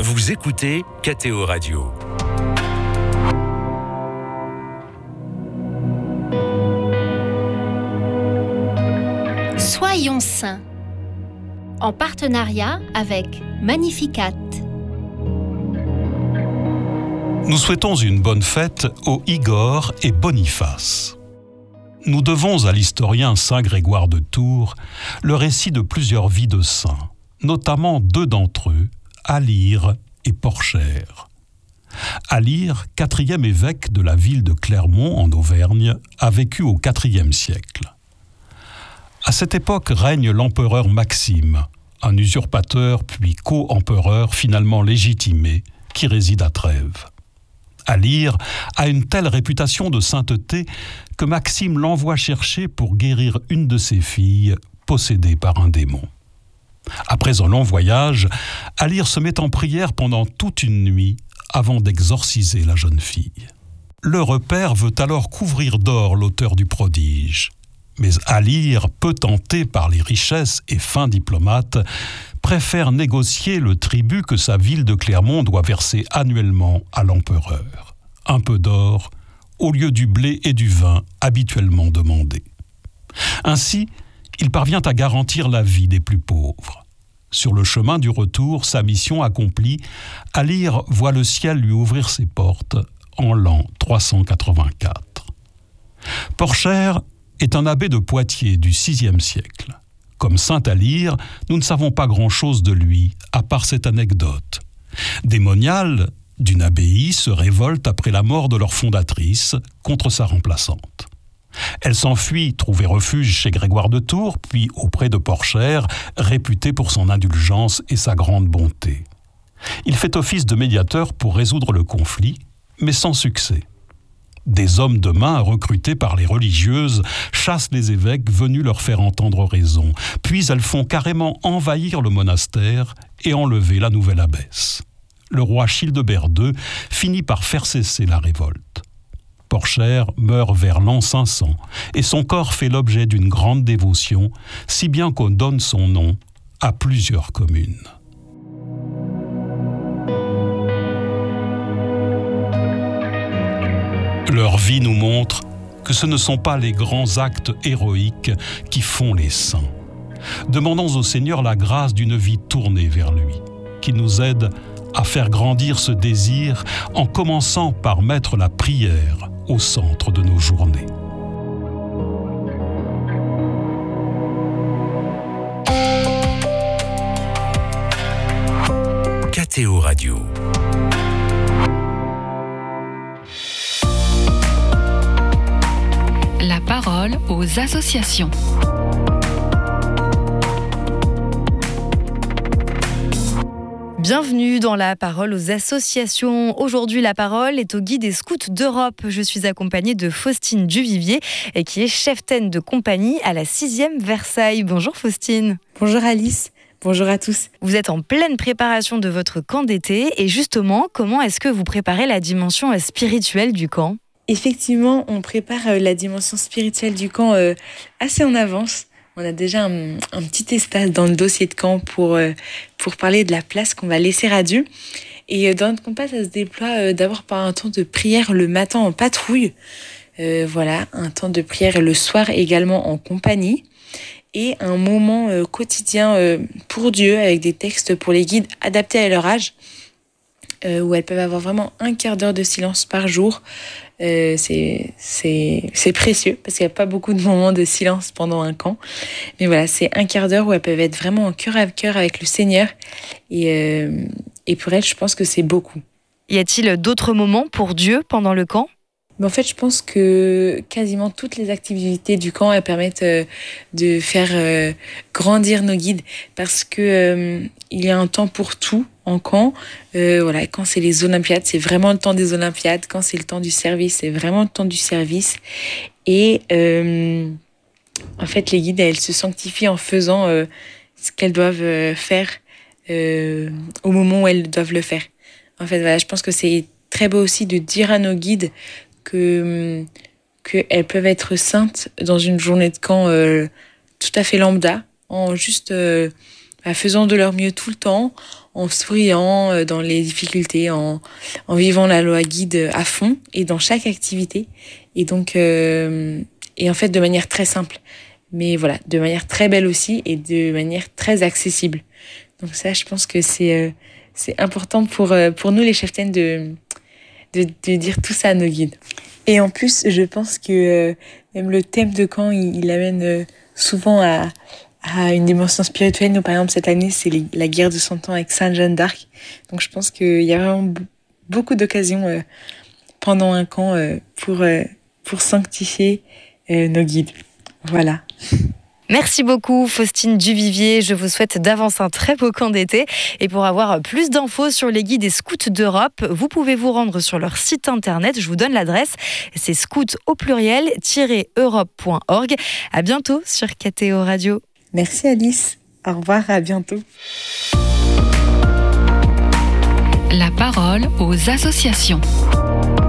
Vous écoutez KTO Radio. Soyons saints, en partenariat avec Magnificat. Nous souhaitons une bonne fête aux Igor et Boniface. Nous devons à l'historien saint Grégoire de Tours le récit de plusieurs vies de saints, notamment deux d'entre eux, Alire et Porchère. Alire, 4e évêque de la ville de Clermont en Auvergne, a vécu au IVe siècle. À cette époque règne l'empereur Maxime, un usurpateur puis co-empereur finalement légitimé, qui réside à Trèves. Alire a une telle réputation de sainteté que Maxime l'envoie chercher pour guérir une de ses filles possédée par un démon. Après un long voyage, Alire se met en prière pendant toute une nuit avant d'exorciser la jeune fille. Le père veut alors couvrir d'or l'auteur du prodige. Mais Alire, peu tenté par les richesses et fin diplomate, préfère négocier le tribut que sa ville de Clermont doit verser annuellement à l'empereur. Un peu d'or au lieu du blé et du vin habituellement demandés. Ainsi, il parvient à garantir la vie des plus pauvres. Sur le chemin du retour, sa mission accomplie, Alire voit le ciel lui ouvrir ses portes en l'an 384. Porchère est un abbé de Poitiers du VIe siècle. Comme saint Alire, nous ne savons pas grand-chose de lui, à part cette anecdote. Des moniales d'une abbaye se révoltent après la mort de leur fondatrice contre sa remplaçante. Elle s'enfuit trouver refuge chez Grégoire de Tours, puis auprès de Porchère, réputé pour son indulgence et sa grande bonté. Il fait office de médiateur pour résoudre le conflit, mais sans succès. Des hommes de main recrutés par les religieuses chassent les évêques venus leur faire entendre raison, puis elles font carrément envahir le monastère et enlever la nouvelle abbesse. Le roi Childebert II finit par faire cesser la révolte. Porchère meurt vers l'an 500 et son corps fait l'objet d'une grande dévotion, si bien qu'on donne son nom à plusieurs communes. Leur vie nous montre que ce ne sont pas les grands actes héroïques qui font les saints. Demandons au Seigneur la grâce d'une vie tournée vers lui, qui nous aide à faire grandir ce désir en commençant par mettre la prière au centre de nos journées. KTO Radio. La parole aux associations. Bienvenue dans la parole aux associations. Aujourd'hui, la parole est au guide des scouts d'Europe. Je suis accompagnée de Faustine Duvivier, qui est cheftaine de compagnie à la 6e Versailles. Bonjour Faustine. Bonjour Alice. Bonjour à tous. Vous êtes en pleine préparation de votre camp d'été. Et justement, comment est-ce que vous préparez la dimension spirituelle du camp ? Effectivement, on prépare la dimension spirituelle du camp assez en avance. On a déjà un petit espace dans le dossier de camp pour parler de la place qu'on va laisser à Dieu. Et dans notre compas, ça se déploie d'abord par un temps de prière le matin en patrouille. Voilà, un temps de prière le soir également en compagnie. Et un moment quotidien pour Dieu avec des textes pour les guides adaptés à leur âge. Où elles peuvent avoir vraiment un quart d'heure de silence par jour. C'est précieux parce qu'il n'y a pas beaucoup de moments de silence pendant un camp. Mais voilà, c'est un quart d'heure où elles peuvent être vraiment en cœur à cœur avec le Seigneur. Et pour elles, je pense que c'est beaucoup. Y a-t-il d'autres moments pour Dieu pendant le camp ? Mais en fait, je pense que quasiment toutes les activités du camp, elles permettent de faire grandir nos guides parce que il y a un temps pour tout en camp. Voilà, quand c'est les Olympiades, c'est vraiment le temps des Olympiades. Quand c'est le temps du service, c'est vraiment le temps du service. Et en fait, les guides, elles se sanctifient en faisant ce qu'elles doivent faire au moment où elles doivent le faire. En fait, voilà, je pense que c'est très beau aussi de dire à nos guides qu'elles peuvent être saintes dans une journée de camp tout à fait lambda, en juste faisant de leur mieux tout le temps, en souriant dans les difficultés, en vivant la loi guide à fond et dans chaque activité. Et donc, et en fait de manière très simple, mais voilà, de manière très belle aussi et de manière très accessible. Donc ça, je pense que c'est important pour nous les cheftaines de dire tout ça à nos guides. Et en plus, je pense que même le thème de camp, il amène souvent à une dimension spirituelle. Nous, par exemple, cette année, c'est la guerre de 100 ans avec Sainte Jeanne d'Arc. Donc je pense qu'il y a vraiment beaucoup d'occasions pendant un camp pour sanctifier nos guides. Voilà. Merci beaucoup Faustine Duvivier, je vous souhaite d'avance un très beau camp d'été et pour avoir plus d'infos sur les guides des scouts d'Europe, vous pouvez vous rendre sur leur site internet, je vous donne l'adresse, c'est scout-europe.org. À bientôt sur KTO Radio. Merci Alice, au revoir, à bientôt. La parole aux associations.